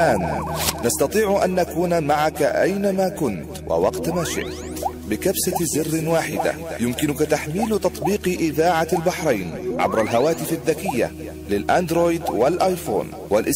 الآن نستطيع أن نكون معك أينما كنت ووقت ما شئت. بكبسة زر واحدة يمكنك تحميل تطبيق إذاعة البحرين عبر الهواتف الذكية للأندرويد والآيفون